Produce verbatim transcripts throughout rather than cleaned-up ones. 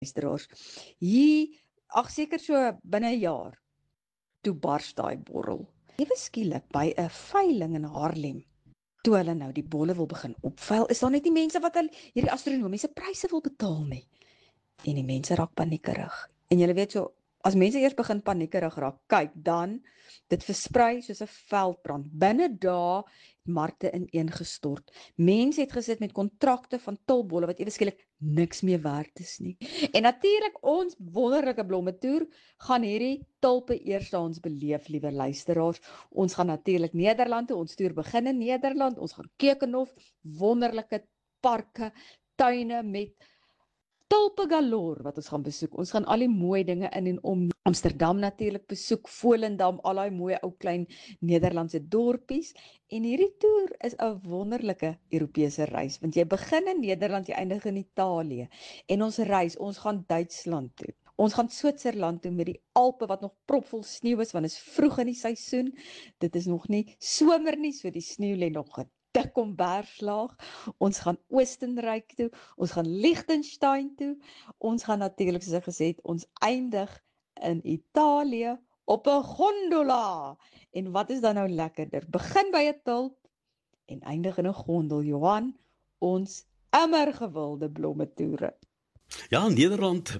luisteraars. Hier, ag seker so binne 'n jaar, toe bars daai borrel. Ewe skielik by 'n veiling in Haarlem, toe hulle nou die bolle wil begin opveil, is daar net nie mense wat hulle hierdie astronomiese pryse wil betaal nie. En die mense raak paniekerig. En julle weet so, as mense eers begin paniekerig raak, kyk dan, dit versprei soos 'n veldbrand. Binne dae markte ineengestort. Mense het gesit met kontrakte van tulbolle wat ewe skielik niks meer werd is nie. En natuurlik ons wonderlike blommetoer gaan hierdie tulpe eers aan ons beleef, liewe luisteraars. Ons gaan natuurlik Nederland toe, ons toer begin in Nederland, ons gaan Keukenhof, wonderlike parke, tuine met tulpe galore wat ons gaan besoek. Ons gaan al die mooi dinge in en om Amsterdam natuurlik besoek, Volendam, al die mooi ou klein Nederlandse dorpies. En hierdie toer is 'n wonderlike Europese reis, want jy begin in Nederland, jy eindig in Italië. En ons reis, ons gaan Duitsland toe. Ons gaan Switserland toe met die Alpe wat nog propvol sneeu is, want dit is vroeg in die seisoen. Dit is nog nie somer nie, so die sneeu lê nog dik omberslaag. Ons gaan Oostenryk toe, ons gaan Liechtenstein toe, ons gaan natuurlik, soos ek gesê het, ons eindig in Italië op 'n gondola. En wat is dan nou lekkerder? Begin by 'n tulp en eindig in 'n gondel, Johan, ons immer gewilde blommetoere. Ja, Nederland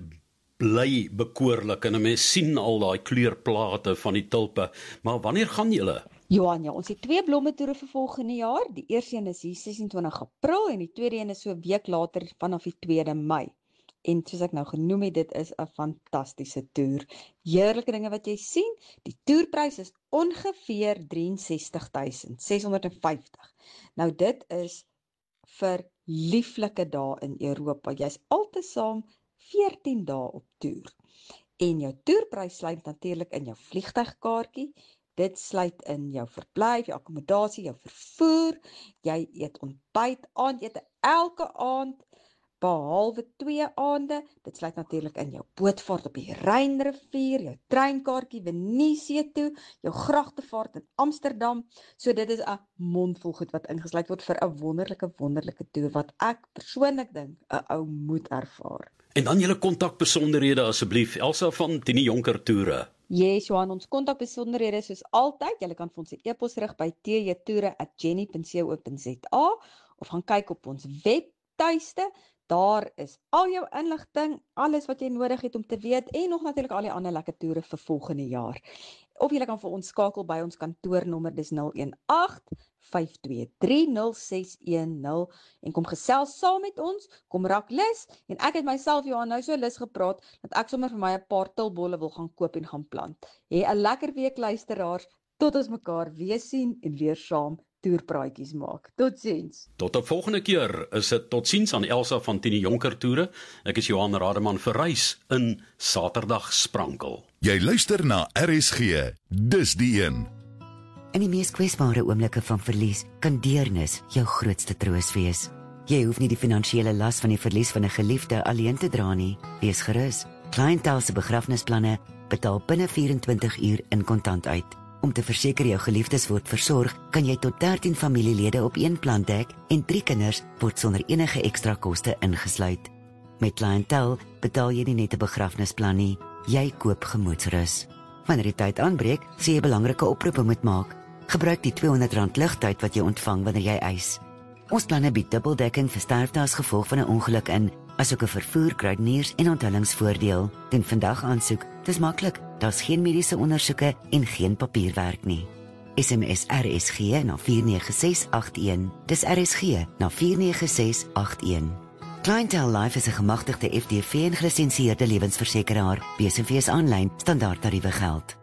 bly bekoorlik en 'n mens sien al daai kleurplate van die tulpe, maar wanneer gaan julle? Johan, ja, ons het twee blommetoere vir volgende jaar. Die eerste een is hier sesentwintig April en die tweede een is so 'n week later vanaf die tweede Mei. En soos ek nou genoem het, dit is 'n fantastiese toer. Heerlike dinge wat jy sien. Die toerprys is ongeveer ses drie ses duisend ses honderd en vyftig. Nou dit is vir lieflike dae in Europa. Jy's altesaam veertien dae op toer. En jou toerprys sluit natuurlik in jou vliegtuigkaartjie. Dit sluit in jou verblyf, jou akkommodasie, jou vervoer. Jy eet ontbyt, aandete elke aand, behalwe twee aande. Dit sluit natuurlik in jou bootvaart op die Rynrivier, jou treinkaartjie Venesië toe, jou gragtevaart in Amsterdam. So dit is 'n mondvol goed wat ingesluit word vir 'n wonderlike, wonderlike toer wat ek persoonlik dink 'n ou moet ervaar. En dan julle kontakbesonderhede asseblief, Elsa van Tini Jonker Toere. Yes, Johan, ons kontakbesonderhede soos altyd. Jy kan vir ons 'n e-pos rig by t j toere at jenny punt co punt za of gaan kyk op ons webtuiste. Daar is al jou inligting, alles wat jy nodig het om te weet en nog natuurlik al die ander lekker toere vir volgende jaar. Of jy kan vir ons skakel by ons kantoornommer, dis nul een agt vyf twee drie nul ses een nul en kom gesels saam met ons, kom raak lus en ek het myself Johan nou so lus gepraat dat ek sommer vir my 'n paar tulbolle wil gaan koop en gaan plant. Hê 'n lekker week luisteraars, tot ons mekaar weer sien en weer saam toerpraatjies maak. Totsiens. Tot 'n volgende keer is dit totsiens aan Elsa van Tini Jonker Toere. Ek is Johan Rademan vir reis in Saterdag Sprankel. Jy luister na R S G. Dis die een. In die mees kwesbare oomblikke van verlies kan deernis jou grootste troos wees. Jy hoef nie die finansiële las van die verlies van 'n geliefde alleen te dra nie. Wees gerus. Clientele se begrafnisplanne betaal binne vyf-en-twintig uur in kontant uit. Om te verseker jou geliefdes word versorg, kan jy tot dertien familielede op een plan dek en drie kinders word sonder enige ekstra koste ingesluit. Met Clientele betaal jy nie net 'n begrafnisplan nie, jy koop gemoedsrus. Wanneer die tyd aanbreek, sê jy belangrike oproepe moet maak. Gebruik die tweehonderd rand ligtyd wat jy ontvang wanneer jy eis. Ons planne bied dubbeldekking vir sterfte as gevolg van 'n ongeluk in, asook 'n vervoer, kruideniers en onthullingsvoordeel. Doen vandag aansoek. Dis maklik. Daar's geen mediese ondersoeke en geen papierwerk nie. S M S R S G na vier nege ses agt een. Dis R S G na vier nege ses agt een. Clientele Life is 'n gemagtigde F D V en gelisensieerde lewensversekeraar. B S V is aanlyn, standaard tariewe geld.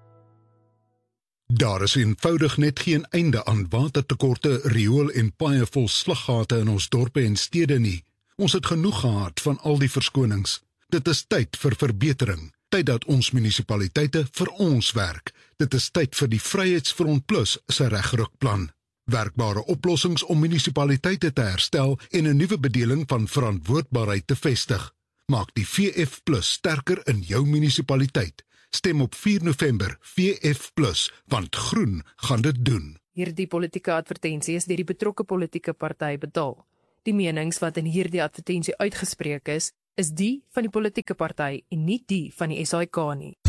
Daar is eenvoudig net geen einde aan watertekorte, riool en paaie vol slaggate in ons dorpe en stede nie. Ons het genoeg gehad van al die verskonings. Dit is tyd vir verbetering. Tyd dat ons munisipaliteite vir ons werk. Dit is tyd vir die Vryheidsfront Plus se regrukplan. Werkbare oplossings om munisipaliteite te herstel en 'n nuwe bedeling van verantwoordbaarheid te vestig. Maak die V F Plus sterker in jou munisipaliteit. Stem op vier November V F Plus, want groen gaan dit doen. Hierdie politieke advertensie is deur die betrokke politieke party betaal. Die menings wat in hierdie advertensie uitgespreek is, is die van die politieke party en nie die van die S A I K nie.